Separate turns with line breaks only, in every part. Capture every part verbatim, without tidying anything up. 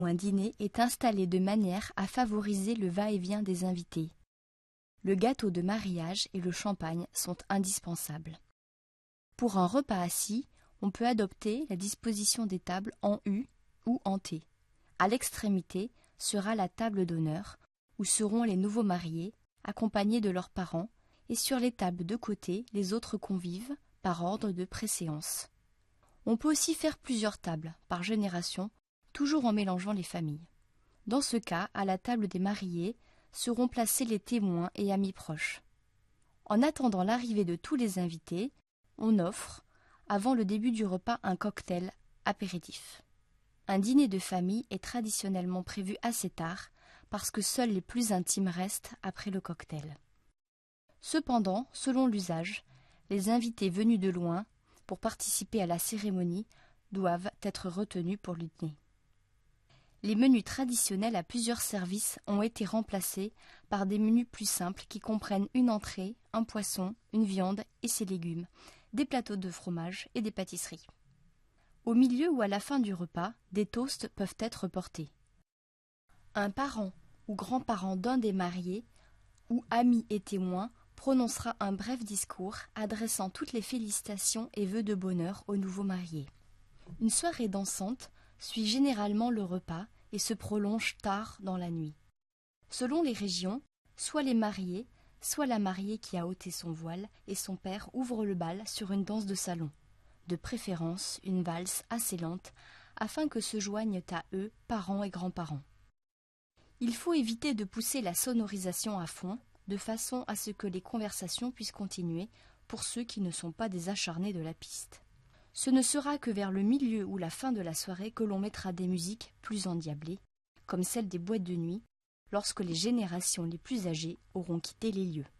Un dîner est installé de manière à favoriser le va-et-vient des invités. Le gâteau de mariage et le champagne sont indispensables. Pour un repas assis, on peut adopter la disposition des tables en U ou en T. À l'extrémité sera la table d'honneur, où seront les nouveaux mariés, accompagnés de leurs parents, et sur les tables de côté, les autres convives, par ordre de préséance. On peut aussi faire plusieurs tables, par génération, toujours en mélangeant les familles. Dans ce cas, à la table des mariés, seront placés les témoins et amis proches. En attendant l'arrivée de tous les invités, on offre, avant le début du repas, un cocktail apéritif. Un dîner de famille est traditionnellement prévu assez tard, parce que seuls les plus intimes restent après le cocktail. Cependant, selon l'usage, les invités venus de loin, pour participer à la cérémonie, doivent être retenus pour le dîner. Les menus traditionnels à plusieurs services ont été remplacés par des menus plus simples qui comprennent une entrée, un poisson, une viande et ses légumes, des plateaux de fromage et des pâtisseries. Au milieu ou à la fin du repas, des toasts peuvent être portés. Un parent ou grand-parent d'un des mariés, ou amis et témoins, prononcera un bref discours adressant toutes les félicitations et vœux de bonheur aux nouveaux mariés. Une soirée dansante suit généralement le repas et se prolonge tard dans la nuit. Selon les régions, soit les mariés, soit la mariée qui a ôté son voile et son père ouvre le bal sur une danse de salon, de préférence une valse assez lente, afin que se joignent à eux parents et grands-parents. Il faut éviter de pousser la sonorisation à fond, de façon à ce que les conversations puissent continuer pour ceux qui ne sont pas des acharnés de la piste. Ce ne sera que vers le milieu ou la fin de la soirée que l'on mettra des musiques plus endiablées, comme celles des boîtes de nuit, lorsque les générations les plus âgées auront quitté les lieux.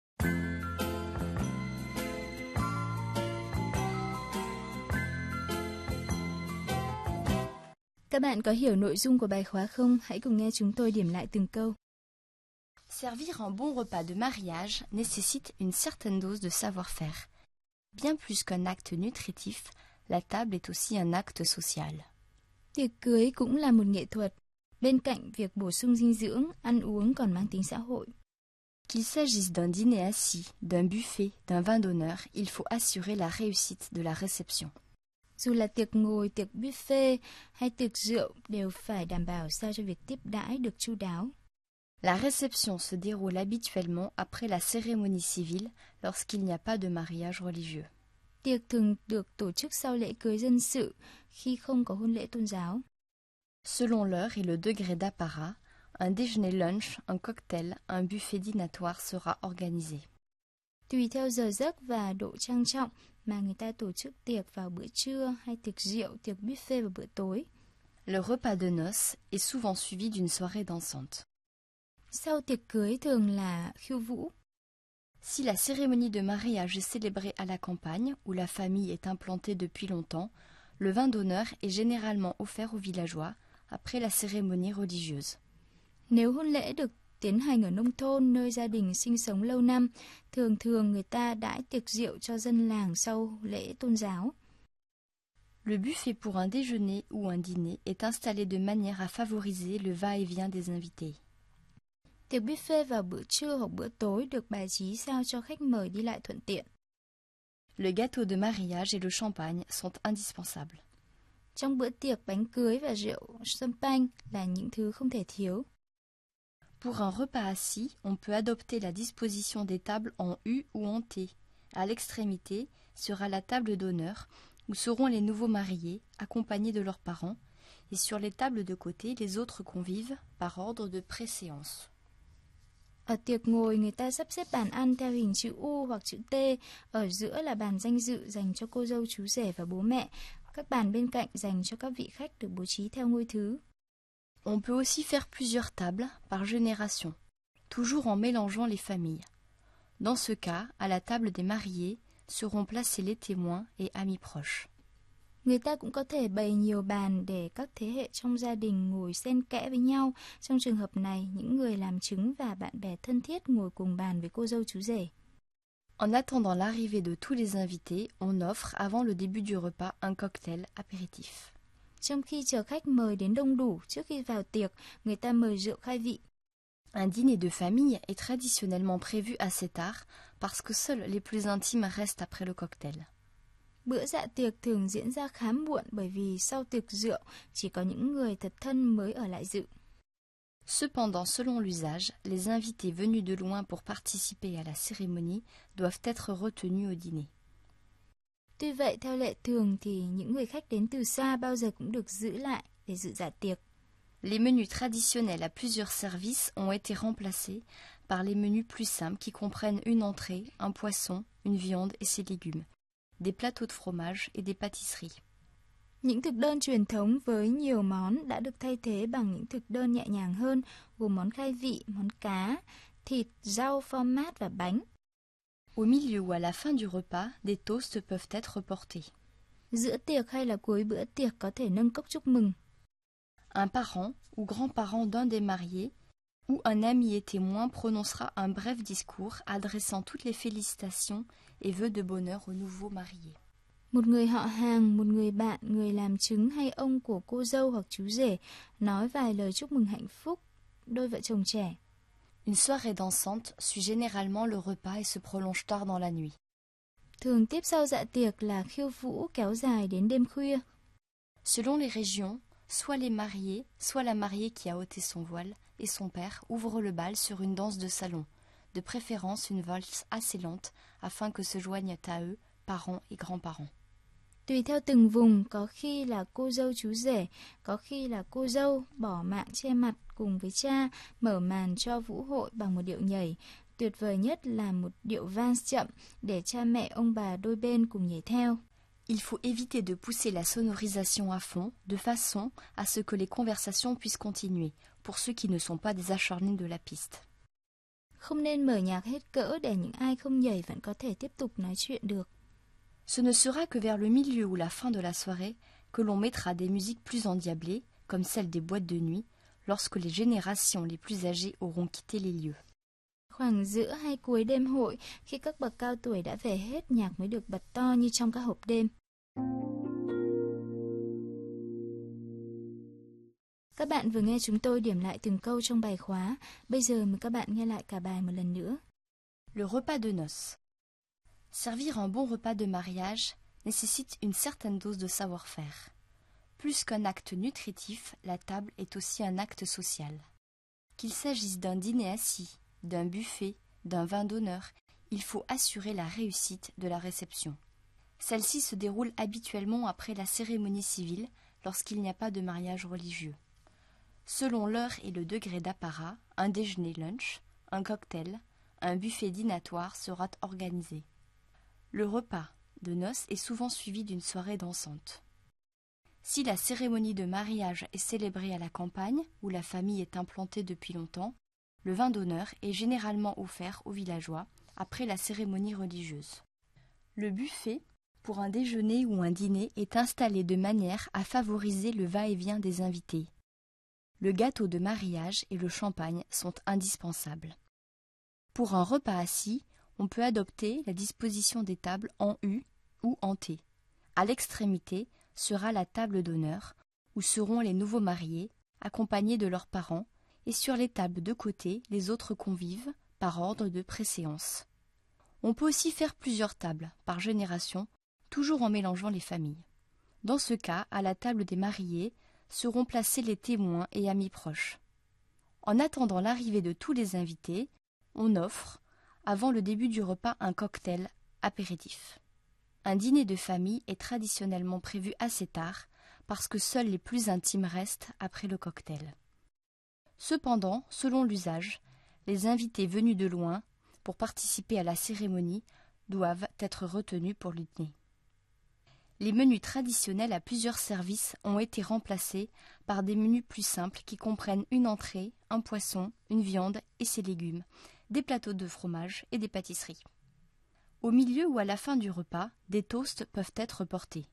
Các bạn có hiểu nội dung của bài khóa không? Hãy cùng nghe chúng tôi điểm lại từng câu.
Servir un bon repas de mariage nécessite une certaine dose de savoir-faire. Bien plus qu'un acte nutritif, la table est aussi un acte social.
Tiệc cưới cũng là một nghệ thuật. Bên cạnh việc bổ sung dinh dưỡng, ăn uống còn mang tính xã hội.
Qu'il s'agisse d'un dîner assis, d'un buffet, d'un vin d'honneur, il faut assurer la réussite de la réception.
Dù là tiệc ngồi, tiệc buffet hay tiệc rượu đều phải đảm bảo sao cho việc tiếp đãi được chu đáo.
La réception se déroule habituellement après la cérémonie civile lorsqu'il n'y a pas de mariage religieux.
Tiệc thường được tổ chức sau lễ cưới dân sự khi không có hôn lễ tôn giáo.
Selon l'heure et le degré d'apparat, un déjeuner lunch, un cocktail, un buffet dînatoire sera organisé.
Tùy theo giờ giấc và độ trang trọng mà người ta tổ chức tiệc vào bữa trưa hay tiệc rượu, tiệc buffet vào bữa tối.
Le repas de noces est souvent suivi d'une soirée dansante.
Sau tiệc cưới thường là khiêu vũ.
Si la cérémonie de mariage est célébrée à la campagne, où la famille est implantée depuis longtemps, le vin d'honneur est généralement offert aux villageois après la cérémonie religieuse.
Nếu hôn lễ được tiến hành ở nông thôn nơi gia đình sinh sống lâu năm, thường thường người ta đãi tiệc rượu cho dân làng sau lễ tôn giáo.
Le buffet pour un déjeuner ou un dîner est installé de manière à favoriser le va-et-vient des invités.
Tiệc buffet vào bữa trưa hoặc bữa tối được bài trí sao cho khách mời đi lại thuận tiện.
Le gâteau de mariage et le champagne sont indispensables.
Trong bữa tiệc, bánh cưới và rượu champagne là những thứ không thể thiếu.
Pour un repas assis, on peut adopter la disposition des tables en U ou en T. À l'extrémité sera la table d'honneur, où seront les nouveaux mariés, accompagnés de leurs parents, et sur les tables de côté, les autres convives, par ordre de préséance.
Ở tiệc ngồi, người ta sắp xếp bàn ăn theo hình chữ U hoặc chữ T. Ở giữa là bàn danh dự dành cho cô dâu, chú rể và bố mẹ. Các bàn bên cạnh dành cho các vị khách được bố trí theo ngôi thứ.
On peut aussi faire plusieurs tables par génération, toujours en mélangeant les familles. Dans ce cas, à la table des mariés seront placés les témoins et amis proches.
Người ta cũng có thể bày nhiều bàn để các thế hệ trong gia đình ngồi xen kẽ với nhau. Trong trường hợp này, những người làm chứng và bạn bè thân thiết ngồi cùng bàn với cô dâu chú rể.
En attendant l'arrivée de tous les invités, on offre, avant le début du repas, un cocktail apéritif.
Trong khi chờ khách mời đến đông đủ, trước khi vào tiệc, người ta mời rượu khai vị.
Un dîner de famille est traditionnellement prévu assez tard parce que seuls les plus intimes restent après le cocktail.
Bữa dạ tiệc thường diễn ra khá muộn bởi vì sau tiệc rượu, chỉ có những người thật thân mới ở lại dự.
Cependant, selon l'usage, les invités venus de loin pour participer à la cérémonie doivent être retenus au dîner.
Tuy vậy, theo lệ thường thì những người khách đến từ xa bao giờ cũng được giữ lại để dự dạ tiệc.
Les menus traditionnels à plusieurs services ont été remplacés par les menus plus simples qui comprennent une entrée, un poisson, une viande et ses légumes, des plateaux de fromage et des pâtisseries.
Những thực đơn truyền thống với nhiều món đã được thay thế bằng những thực đơn nhẹ nhàng hơn, gồm món khai vị, món cá, thịt, rau, phô-mát và bánh.
Au milieu ou à la fin du repas, des toasts peuvent être portés.
Giữa tiệc hay là cuối bữa tiệc có thể nâng cốc chúc mừng.
Un parent ou grand-parent d'un des mariés ou un ami et témoin prononcera un bref discours adressant toutes les félicitations et vœux de bonheur aux nouveaux mariés.
Một người họ hàng, một người bạn, người làm chứng hay ông của cô dâu hoặc chú rể nói vài lời chúc mừng hạnh phúc đôi vợ chồng trẻ.
Une soirée dansante suit généralement le repas et se prolonge tard dans la nuit.
Thường tiếp sau dạ tiệc là khiêu vũ kéo dài đến đêm khuya.
Selon les régions, soit les mariés, soit la mariée qui a ôté son voile et son père ouvrent le bal sur une danse de salon, de préférence une valse assez lente afin que se joignent à eux parents et grands-parents.
Tùy theo từng vùng, có khi là cô dâu chú rể, có khi là cô dâu bỏ mạng che mặt cùng với cha, mở màn cho vũ hội bằng một điệu nhảy. Tuyệt vời nhất là một điệu vals chậm để cha mẹ ông bà đôi bên cùng nhảy theo.
Il faut éviter de pousser la sonorisation à fond, de façon à ce que les conversations puissent continuer, pour ceux qui ne sont pas des acharnés de la piste.
Không nên mở nhạc hết cỡ để những ai không nhảy vẫn có thể tiếp tục nói chuyện được.
Ce ne sera que vers le milieu ou la fin de la soirée que l'on mettra des musiques plus endiablées, comme celles des boîtes de nuit, lorsque les générations les plus âgées auront quitté les lieux.
Khoảng giữa hay cuối đêm hội, khi các bậc cao tuổi đã về hết, nhạc mới được bật to như trong các hộp đêm. Các bạn vừa nghe chúng tôi điểm lại từng câu trong bài khóa. Bây giờ mời các bạn nghe lại cả bài một lần nữa.
Le repas de noces. Servir un bon repas de mariage nécessite une certaine dose de savoir-faire. Plus qu'un acte nutritif, la table est aussi un acte social. Qu'il s'agisse d'un dîner assis, d'un buffet, d'un vin d'honneur, il faut assurer la réussite de la réception. Celle-ci se déroule habituellement après la cérémonie civile lorsqu'il n'y a pas de mariage religieux. Selon l'heure et le degré d'apparat, un déjeuner-lunch, un cocktail, un buffet dînatoire sera organisé. Le repas de noces est souvent suivi d'une soirée dansante. Si la cérémonie de mariage est célébrée à la campagne, où la famille est implantée depuis longtemps, le vin d'honneur est généralement offert aux villageois après la cérémonie religieuse. Le buffet, pour un déjeuner ou un dîner, est installé de manière à favoriser le va-et-vient des invités. Le gâteau de mariage et le champagne sont indispensables. Pour un repas assis, on peut adopter la disposition des tables en U ou en T. À l'extrémité sera la table d'honneur, où seront les nouveaux mariés, accompagnés de leurs parents, et sur les tables de côté, les autres convives, par ordre de préséance. On peut aussi faire plusieurs tables, par génération, toujours en mélangeant les familles. Dans ce cas, à la table des mariés, seront placés les témoins et amis proches. En attendant l'arrivée de tous les invités, on offre, avant le début du repas, un cocktail apéritif. Un dîner de famille est traditionnellement prévu assez tard, parce que seuls les plus intimes restent après le cocktail. Cependant, selon l'usage, les invités venus de loin pour participer à la cérémonie doivent être retenus pour le dîner. Les menus traditionnels à plusieurs services ont été remplacés par des menus plus simples qui comprennent une entrée, un poisson, une viande et ses légumes, des plateaux de fromage et des pâtisseries. Au milieu ou à la fin du repas, des toasts peuvent être portés.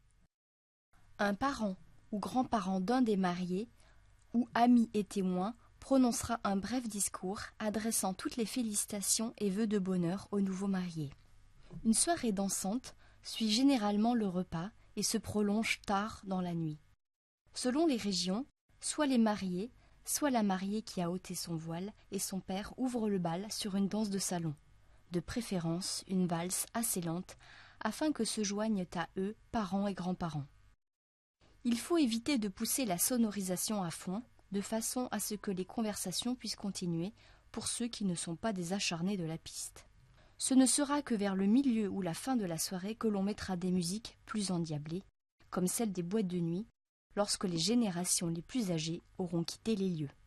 Un parent ou grand-parent d'un des mariés, ou ami et témoin, prononcera un bref discours adressant toutes les félicitations et vœux de bonheur aux nouveaux mariés. Une soirée dansante suit généralement le repas et se prolonge tard dans la nuit. Selon les régions, soit les mariés, soit la mariée qui a ôté son voile et son père ouvre le bal sur une danse de salon, de préférence une valse assez lente, afin que se joignent à eux parents et grands-parents. Il faut éviter de pousser la sonorisation à fond, de façon à ce que les conversations puissent continuer pour ceux qui ne sont pas des acharnés de la piste. Ce ne sera que vers le milieu ou la fin de la soirée que l'on mettra des musiques plus endiablées, comme celles des boîtes de nuit, lorsque les générations les plus âgées auront quitté les lieux.